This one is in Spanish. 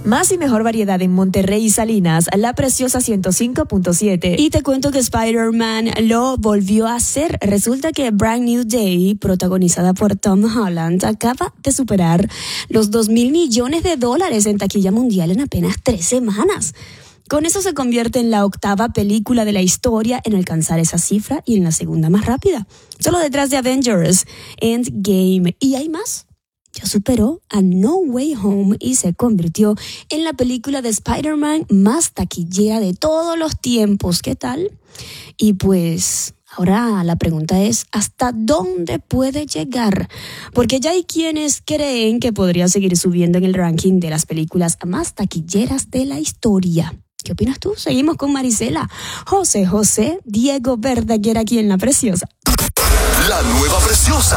Más y mejor variedad en Monterrey y Salinas, La Preciosa 105.7. Y te cuento que Spider-Man lo volvió a hacer. Resulta que Brand New Day, protagonizada por Tom Holland, acaba de superar los $2,000 millones en taquilla mundial en apenas 3 semanas. Con eso se convierte en la 8ª película de la historia en alcanzar esa cifra y en la segunda más rápida, solo detrás de Avengers Endgame. ¿Y hay más? Ya superó a No Way Home y se convirtió en la película de Spider-Man más taquillera de todos los tiempos. ¿Qué tal? Y pues ahora la pregunta es, ¿hasta dónde puede llegar? Porque ya hay quienes creen que podría seguir subiendo en el ranking de las películas más taquilleras de la historia. ¿Qué opinas tú? Seguimos con Marisela, José, Diego Verdaguer aquí en La Preciosa. La nueva Preciosa